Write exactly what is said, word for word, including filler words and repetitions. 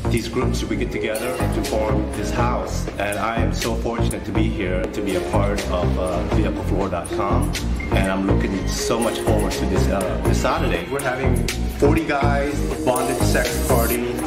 these groups, we get together to form this house. And I am so fortunate to be here, to be a part of uh, vehicle floor dot com. And I'm looking so much forward to this, uh, this Saturday. We're having forty guys, bondage sex party.